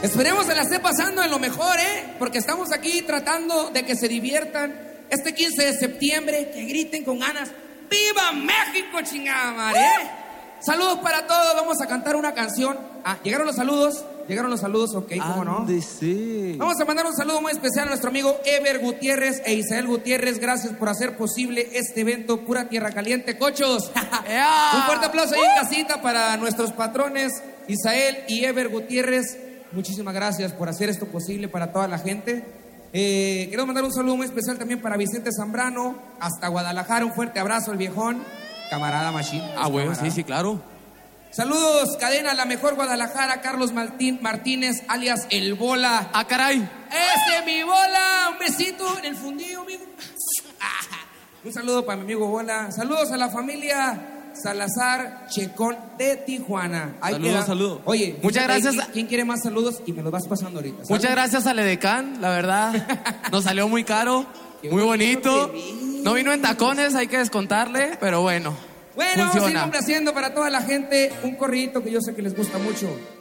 Esperemos se la esté pasando en lo mejor, porque estamos aquí tratando de que se diviertan. Este 15 de septiembre, que griten con ganas. ¡Viva México, chingada madre! Saludos para todos, vamos a cantar una canción. ¿Llegaron los saludos? Ok, ¿cómo no? Sí. Vamos a mandar un saludo muy especial a nuestro amigo Ever Gutiérrez e Isael Gutiérrez. Gracias por hacer posible este evento, pura tierra caliente, cochos. Un fuerte aplauso ahí en casita para nuestros patrones Isael y Ever Gutiérrez. Muchísimas gracias por hacer esto posible para toda la gente. Quiero mandar un saludo muy especial también para Vicente Zambrano, hasta Guadalajara. Un fuerte abrazo al viejón, camarada Machín. Bueno, sí, claro. Saludos, cadena La Mejor Guadalajara, Carlos Martínez, alias El Bola. Caray. ¡Ese mi Bola! Un besito en el fundillo, amigo. Un saludo para mi amigo Bola. Saludos a la familia Salazar Checón de Tijuana. Saludos. Oye, muchas gracias. ¿Quién quiere más saludos? Y me los vas pasando ahorita. ¿Sabes? Muchas gracias al Edecán, la verdad. Nos salió muy caro, muy bonito. No vino en tacones, hay que descontarle, pero bueno. Bueno, vamos a ir complaciendo para toda la gente un corridito que yo sé que les gusta mucho.